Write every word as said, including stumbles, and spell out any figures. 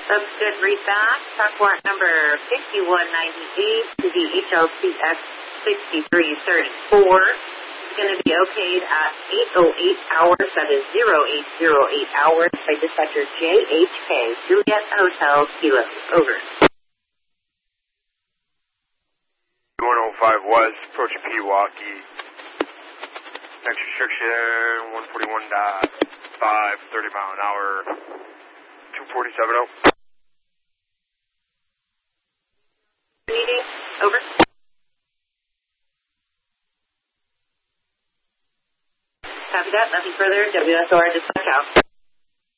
Substood read back. Truck warrant number fifty-one ninety-eight to the H L C X sixty-three thirty-four. It's going to be okayed at eight oh eight hours, that is zero eight zero eight hours, by dispatcher J H K, Juliet Hotel, Kilo. Over. one oh five West, approaching Pewaukee. Next restriction, one forty-one point five, thirty mile an hour, two forty-seven oh. Meeting. Over. Copy that. Nothing further. W S O R dispatch out.